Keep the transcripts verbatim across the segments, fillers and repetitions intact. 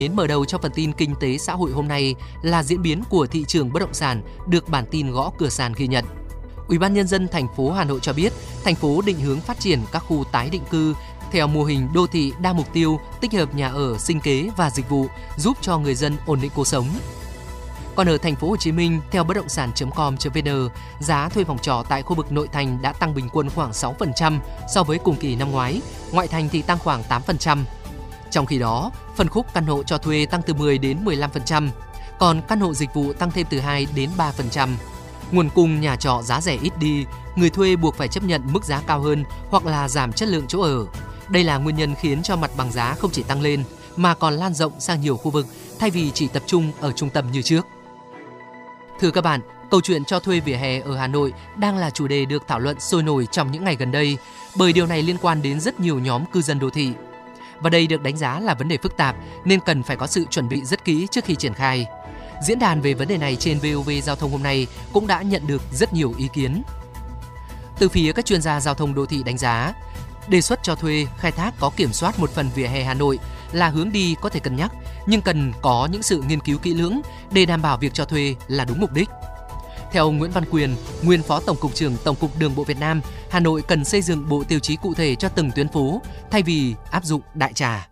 Đến mở đầu cho phần tin kinh tế xã hội hôm nay là diễn biến của thị trường bất động sản được bản tin gõ cửa sàn ghi nhận. Ủy ban nhân dân thành phố Hà Nội cho biết, thành phố định hướng phát triển các khu tái định cư theo mô hình đô thị đa mục tiêu, tích hợp nhà ở, sinh kế và dịch vụ, giúp cho người dân ổn định cuộc sống. Còn ở thành phố Hồ Chí Minh, theo bất động sản chấm com chấm vn, giá thuê phòng trọ tại khu vực nội thành đã tăng bình quân khoảng sáu phần trăm so với cùng kỳ năm ngoái, ngoại thành thì tăng khoảng tám phần trăm. Trong khi đó, phân khúc căn hộ cho thuê tăng từ mười đến mười lăm phần trăm, còn căn hộ dịch vụ tăng thêm từ hai đến ba phần trăm. Nguồn cung nhà trọ giá rẻ ít đi, người thuê buộc phải chấp nhận mức giá cao hơn hoặc là giảm chất lượng chỗ ở. Đây là nguyên nhân khiến cho mặt bằng giá không chỉ tăng lên mà còn lan rộng sang nhiều khu vực thay vì chỉ tập trung ở trung tâm như trước. Thưa các bạn, câu chuyện cho thuê vỉa hè ở Hà Nội đang là chủ đề được thảo luận sôi nổi trong những ngày gần đây, bởi điều này liên quan đến rất nhiều nhóm cư dân đô thị. Và đây được đánh giá là vấn đề phức tạp nên cần phải có sự chuẩn bị rất kỹ trước khi triển khai. Diễn đàn về vấn đề này trên vê o vê Giao thông hôm nay cũng đã nhận được rất nhiều ý kiến. Từ phía các chuyên gia giao thông đô thị đánh giá, đề xuất cho thuê khai thác có kiểm soát một phần vỉa hè Hà Nội là hướng đi có thể cân nhắc, nhưng cần có những sự nghiên cứu kỹ lưỡng để đảm bảo việc cho thuê là đúng mục đích. Theo Nguyễn Văn Quyền, nguyên Phó Tổng cục trưởng Tổng cục Đường bộ Việt Nam, Hà Nội cần xây dựng bộ tiêu chí cụ thể cho từng tuyến phố thay vì áp dụng đại trà.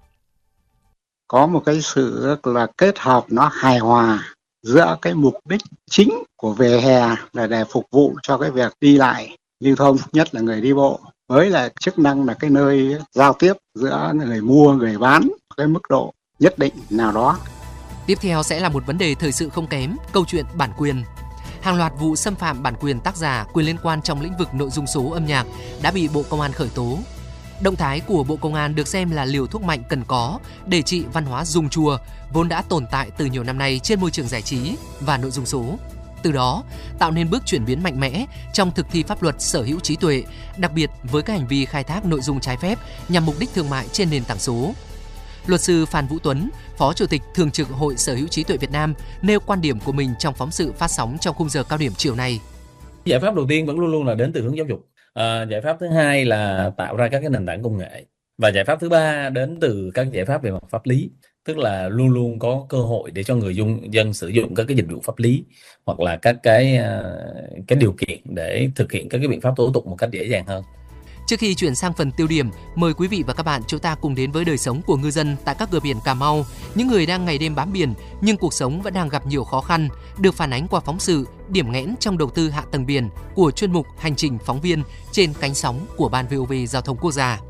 Có một cái sự rất là kết hợp nó hài hòa giữa cái mục đích chính của vỉa hè là để phục vụ cho cái việc đi lại lưu thông, nhất là người đi bộ, với là chức năng là cái nơi giao tiếp giữa người mua, người bán, cái mức độ nhất định nào đó. Tiếp theo sẽ là một vấn đề thời sự không kém, câu chuyện bản quyền. Hàng loạt vụ xâm phạm bản quyền tác giả, quyền liên quan trong lĩnh vực nội dung số âm nhạc đã bị Bộ Công an khởi tố. Động thái của Bộ Công an được xem là liều thuốc mạnh cần có để trị văn hóa dùng chùa, vốn đã tồn tại từ nhiều năm nay trên môi trường giải trí và nội dung số. Từ đó, tạo nên bước chuyển biến mạnh mẽ trong thực thi pháp luật sở hữu trí tuệ, đặc biệt với các hành vi khai thác nội dung trái phép nhằm mục đích thương mại trên nền tảng số. Luật sư Phan Vũ Tuấn, Phó Chủ tịch Thường trực Hội Sở hữu trí tuệ Việt Nam nêu quan điểm của mình trong phóng sự phát sóng trong khung giờ cao điểm chiều nay. Giải pháp đầu tiên vẫn luôn luôn là đến từ hướng giáo dục. À, giải pháp thứ hai là tạo ra các cái nền tảng công nghệ. Và giải pháp thứ ba đến từ các giải pháp về mặt pháp lý. Tức là luôn luôn có cơ hội để cho người dùng, dân sử dụng các cái dịch vụ pháp lý hoặc là các cái, cái điều kiện để thực hiện các cái biện pháp tố tụng một cách dễ dàng hơn. Trước khi chuyển sang phần tiêu điểm, mời quý vị và các bạn chúng ta cùng đến với đời sống của ngư dân tại các cửa biển Cà Mau, những người đang ngày đêm bám biển nhưng cuộc sống vẫn đang gặp nhiều khó khăn, được phản ánh qua phóng sự Điểm nghẽn trong đầu tư hạ tầng biển của chuyên mục Hành trình phóng viên trên cánh sóng của Ban vê o vê Giao thông Quốc gia.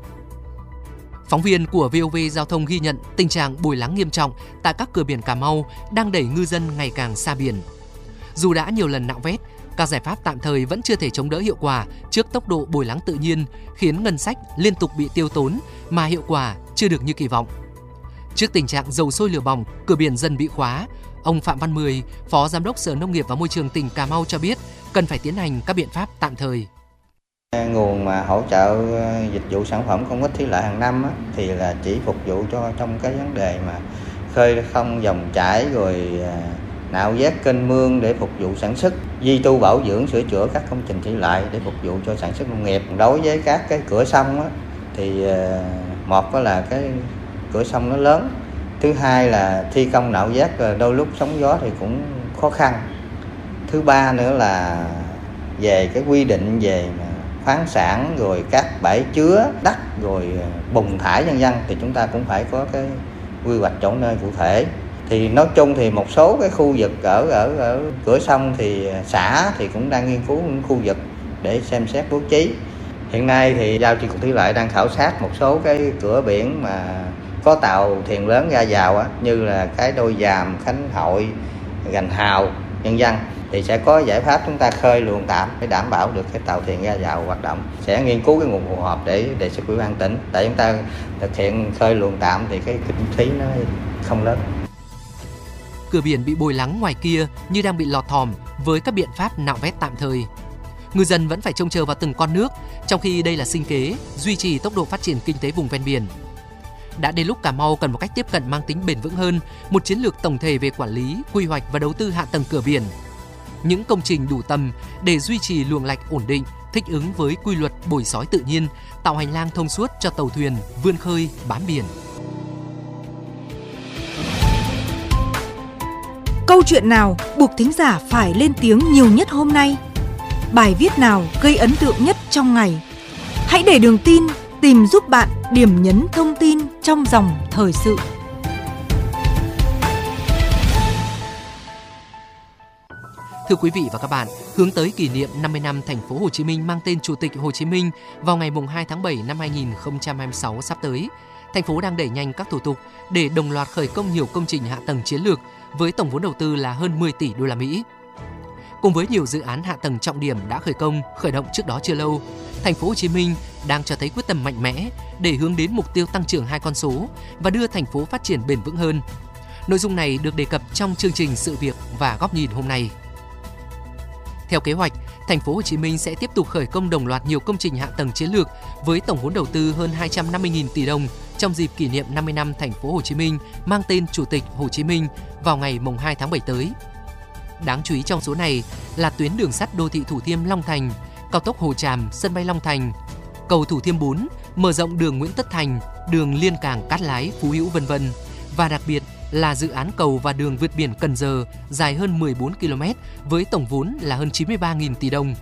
Phóng viên của vê o vê Giao thông ghi nhận tình trạng bồi lắng nghiêm trọng tại các cửa biển Cà Mau đang đẩy ngư dân ngày càng xa biển. Dù đã nhiều lần nạo vét, các giải pháp tạm thời vẫn chưa thể chống đỡ hiệu quả trước tốc độ bồi lắng tự nhiên, khiến ngân sách liên tục bị tiêu tốn mà hiệu quả chưa được như kỳ vọng. Trước tình trạng dầu sôi lửa bỏng, cửa biển dần bị khóa, ông Phạm Văn Mười, Phó Giám đốc Sở Nông nghiệp và Môi trường tỉnh Cà Mau cho biết cần phải tiến hành các biện pháp tạm thời. Nguồn mà hỗ trợ dịch vụ sản phẩm công ích thủy lợi hàng năm á, thì là chỉ phục vụ cho trong cái vấn đề mà khơi thông dòng chảy rồi nạo vét kênh mương để phục vụ sản xuất, duy tu bảo dưỡng sửa chữa các công trình thủy lợi để phục vụ cho sản xuất nông nghiệp. Đối với các cái cửa sông á, thì một đó là cái cửa sông nó lớn, thứ hai là thi công nạo vét đôi lúc sóng gió thì cũng khó khăn, thứ ba nữa là về cái quy định về khoáng sản rồi các bãi chứa đất rồi bùn thải vân vân thì chúng ta cũng phải có cái quy hoạch chỗ nơi cụ thể. Thì nói chung thì một số cái khu vực ở ở ở cửa sông thì xã thì cũng đang nghiên cứu những khu vực để xem xét bố trí. Hiện nay thì giao chi cục thủy lợi đang khảo sát một số cái cửa biển mà có tàu thuyền lớn ra vào á, như là cái Đôi Giàm, Khánh Hội, Gành Hào, vân vân, thì sẽ có giải pháp chúng ta khơi luồng tạm để đảm bảo được cái tàu thuyền ra vào hoạt động. Sẽ nghiên cứu cái nguồn phù hợp để đề xuất Ủy ban tỉnh. Tại chúng ta thực hiện khơi luồng tạm thì cái kinh phí nó không lớn. Cửa biển bị bồi lắng ngoài kia như đang bị lọt thỏm với các biện pháp nạo vét tạm thời. Ngư dân vẫn phải trông chờ vào từng con nước, trong khi đây là sinh kế, duy trì tốc độ phát triển kinh tế vùng ven biển. Đã đến lúc Cà Mau cần một cách tiếp cận mang tính bền vững hơn, một chiến lược tổng thể về quản lý, quy hoạch và đầu tư hạ tầng cửa biển. Những công trình đủ tầm để duy trì luồng lạch ổn định, thích ứng với quy luật bồi xói tự nhiên, tạo hành lang thông suốt cho tàu thuyền vươn khơi bám biển. Câu chuyện nào buộc thính giả phải lên tiếng nhiều nhất hôm nay? Bài viết nào gây ấn tượng nhất trong ngày? Hãy để Đường Tin tìm giúp bạn điểm nhấn thông tin trong dòng thời sự. Thưa quý vị và các bạn, hướng tới kỷ niệm năm mươi năm thành phố Hồ Chí Minh mang tên Chủ tịch Hồ Chí Minh vào ngày hai tháng bảy năm hai nghìn không trăm hai mươi sáu sắp tới, thành phố đang đẩy nhanh các thủ tục để đồng loạt khởi công nhiều công trình hạ tầng chiến lược với tổng vốn đầu tư là hơn mười tỷ đô la Mỹ. Cùng với nhiều dự án hạ tầng trọng điểm đã khởi công, khởi động trước đó chưa lâu, thành phố Hồ Chí Minh đang cho thấy quyết tâm mạnh mẽ để hướng đến mục tiêu tăng trưởng hai con số và đưa thành phố phát triển bền vững hơn. Nội dung này được đề cập trong chương trình Sự việc và Góc nhìn hôm nay. Theo kế hoạch, thành phố Hồ Chí Minh sẽ tiếp tục khởi công đồng loạt nhiều công trình hạ tầng chiến lược với tổng vốn đầu tư hơn hai trăm năm mươi nghìn tỷ đồng trong dịp kỷ niệm năm mươi năm thành phố Hồ Chí Minh mang tên Chủ tịch Hồ Chí Minh vào ngày hai tháng bảy tới. Đáng chú ý trong số này là tuyến đường sắt đô thị Thủ Thiêm Long Thành, cao tốc Hồ Tràm sân bay Long Thành, cầu Thủ Thiêm bốn, mở rộng đường Nguyễn Tất Thành, đường liên cảng Cát Lái, Phú Hữu vân vân và đặc biệt là dự án cầu và đường vượt biển Cần Giờ dài hơn mười bốn ki lô mét với tổng vốn là hơn chín mươi ba nghìn tỷ đồng.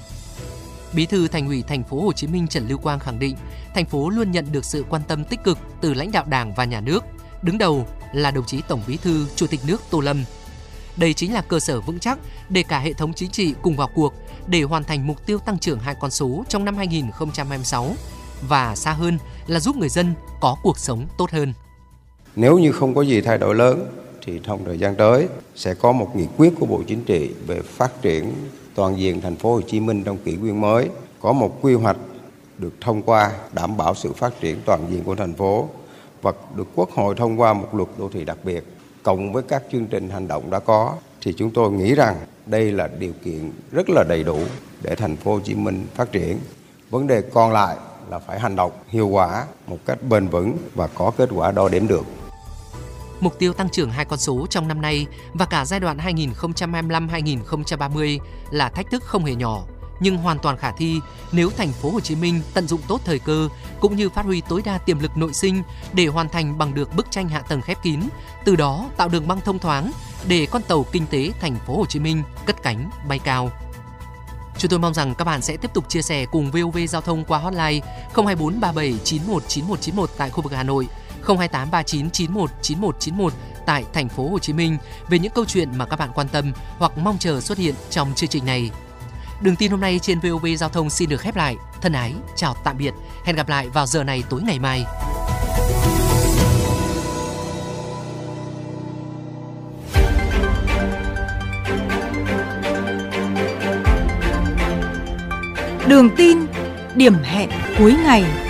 Bí thư Thành ủy thành phố Hồ Chí Minh Trần Lưu Quang khẳng định, thành phố luôn nhận được sự quan tâm tích cực từ lãnh đạo Đảng và Nhà nước, đứng đầu là đồng chí Tổng Bí thư Chủ tịch nước Tô Lâm. Đây chính là cơ sở vững chắc để cả hệ thống chính trị cùng vào cuộc để hoàn thành mục tiêu tăng trưởng hai con số trong năm hai nghìn không trăm hai mươi sáu và xa hơn là giúp người dân có cuộc sống tốt hơn. Nếu như không có gì thay đổi lớn thì trong thời gian tới sẽ có một nghị quyết của Bộ Chính trị về phát triển toàn diện thành phố Hồ Chí Minh trong kỷ nguyên mới, có một quy hoạch được thông qua đảm bảo sự phát triển toàn diện của thành phố và được Quốc hội thông qua một luật đô thị đặc biệt. Cộng với các chương trình hành động đã có thì chúng tôi nghĩ rằng đây là điều kiện rất là đầy đủ để thành phố Hồ Chí Minh phát triển. Vấn đề còn lại là phải hành động hiệu quả một cách bền vững và có kết quả đo đếm được. Mục tiêu tăng trưởng hai con số trong năm nay và cả giai đoạn hai nghìn không trăm hai mươi lăm đến hai nghìn không trăm ba mươi là thách thức không hề nhỏ, nhưng hoàn toàn khả thi nếu thành phố Hồ Chí Minh tận dụng tốt thời cơ cũng như phát huy tối đa tiềm lực nội sinh để hoàn thành bằng được bức tranh hạ tầng khép kín, từ đó tạo đường băng thông thoáng để con tàu kinh tế thành phố Hồ Chí Minh cất cánh bay cao. Chúng tôi mong rằng các bạn sẽ tiếp tục chia sẻ cùng vê o vê Giao thông qua hotline không hai bốn ba bảy chín một chín một chín một tại khu vực Hà Nội, không hai tám ba chín chín một chín một chín một tại thành phố Hồ Chí Minh về những câu chuyện mà các bạn quan tâm hoặc mong chờ xuất hiện trong chương trình này. Đường tin hôm nay trên vê o vê Giao thông xin được khép lại. Thân ái, chào tạm biệt. Hẹn gặp lại vào giờ này tối ngày mai. Đường tin, điểm hẹn cuối ngày.